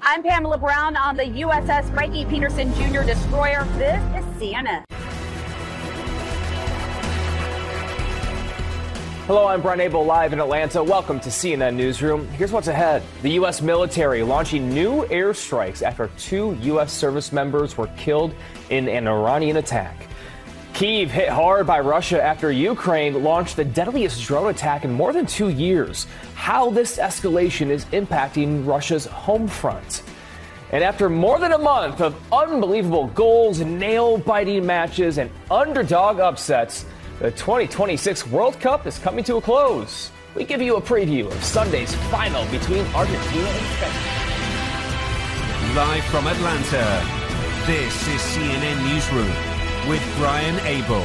I'm Pamela Brown on the USS Frankie Peterson Jr. destroyer. This is CNN. Hello, I'm Brian Abel, live in Atlanta. Welcome to CNN Newsroom. Here's what's ahead. The U.S. military launching new airstrikes after 2 U.S. service members were killed in an Iranian attack. Kyiv hit hard by Russia after Ukraine launched the deadliest drone attack in more than 2 years. How this escalation is impacting Russia's home front. And after more than a month of unbelievable goals, nail-biting matches, and underdog upsets, the 2026 World Cup is coming to a close. We give you a preview of Sunday's final between Argentina and Spain. Live from Atlanta, this is CNN Newsroom with Brian Abel.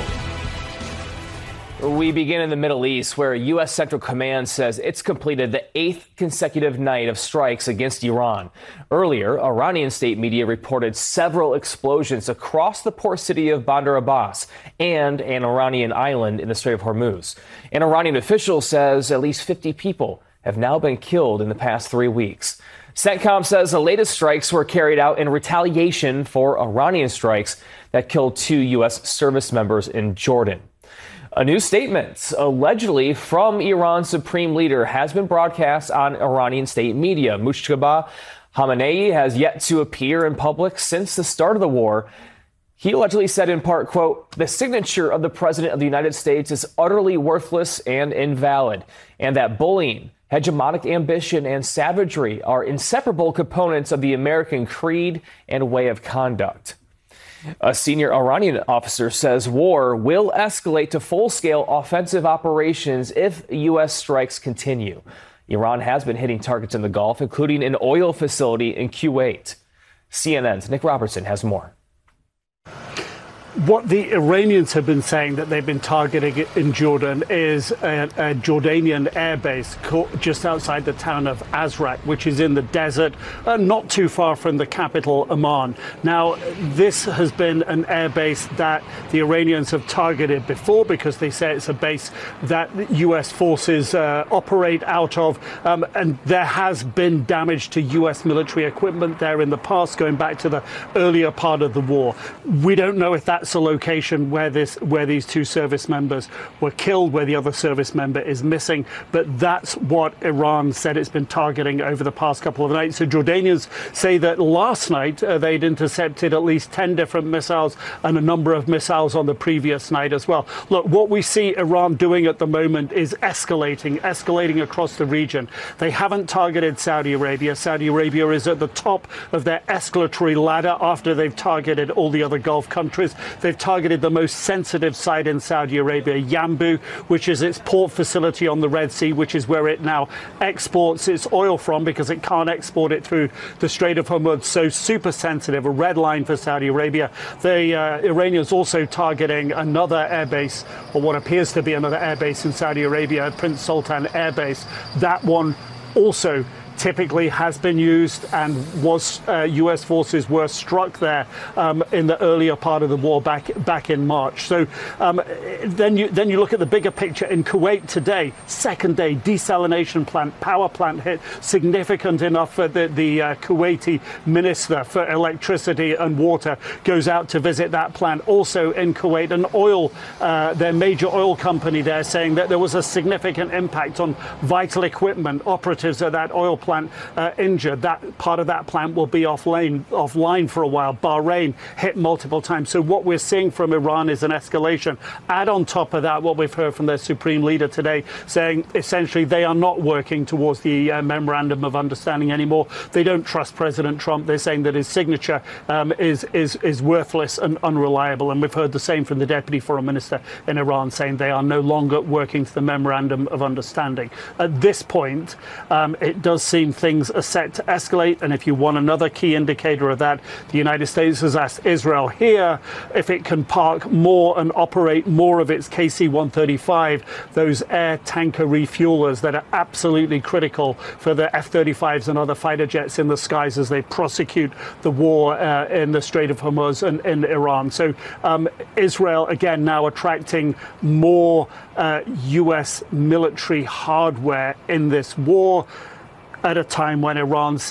We begin in the Middle East, where U.S. Central Command says it's completed the 8th consecutive night of strikes against Iran. Earlier, Iranian state media reported several explosions across the port city of Bandar Abbas and an Iranian island in the Strait of Hormuz. An Iranian official says at least 50 people have now been killed in the past 3 weeks. CENTCOM says the latest strikes were carried out in retaliation for Iranian strikes that killed 2 U.S. service members in Jordan. A new statement, allegedly from Iran's supreme leader, has been broadcast on Iranian state media. Mujtaba Khamenei has yet to appear in public since the start of the war. He allegedly said in part, quote, "The signature of the president of the United States is utterly worthless and invalid, and that bullying, hegemonic ambition, and savagery are inseparable components of the American creed and way of conduct." A senior Iranian officer says war will escalate to full-scale offensive operations if U.S. strikes continue. Iran has been hitting targets in the Gulf, including an oil facility in Kuwait. CNN's Nick Robertson has more. What the Iranians have been saying that they've been targeting in Jordan is a Jordanian airbase just outside the town of Azraq, which is in the desert, not too far from the capital, Amman. Now, this has been an airbase that the Iranians have targeted before because they say it's a base that U.S. forces operate out of, and there has been damage to U.S. military equipment there in the past, going back to the earlier part of the war. We don't know if that's a location where these 2 service members were killed, where the other service member is missing, but that's what Iran said it's been targeting over the past couple of nights. So Jordanians say that last night they'd intercepted at least 10 different missiles and a number of missiles on the previous night as well. Look, what we see Iran doing at the moment is escalating across the region. They haven't targeted Saudi Arabia. Saudi Arabia is at the top of their escalatory ladder after they've targeted all the other Gulf countries. They've targeted the most sensitive site in Saudi Arabia, Yanbu, which is its port facility on the Red Sea, which is where it now exports its oil from because it can't export it through the Strait of Hormuz. So super sensitive, a red line for Saudi Arabia. The Iranians also targeting another airbase, or what appears to be another airbase in Saudi Arabia, Prince Sultan Air Base. That one also typically has been used and was U.S. forces were struck there in the earlier part of the war back in March. So then you look at the bigger picture in Kuwait today. Second day desalination plant, power plant hit, significant enough for the Kuwaiti minister for electricity and water goes out to visit that plant. Also in Kuwait, an oil their major oil company there saying that there was a significant impact on vital equipment. Operatives at that oil plant injured. That part of that plant will be offline for a while. Bahrain hit multiple times. So what we're seeing from Iran is an escalation. Add on top of that what we've heard from their supreme leader today, saying essentially they are not working towards the memorandum of understanding anymore. They don't trust President Trump. They're saying that his signature is worthless and unreliable. And we've heard the same from the deputy foreign minister in Iran, saying they are no longer working to the memorandum of understanding. At this point, it does seem things are set to escalate. And if you want another key indicator of that, the United States has asked Israel here if it can park more and operate more of its KC-135, those air tanker refuelers that are absolutely critical for the F-35s and other fighter jets in the skies as they prosecute the war in the Strait of Hormuz and in Iran. So Israel, again, now attracting more U.S. military hardware in this war at a time when Iran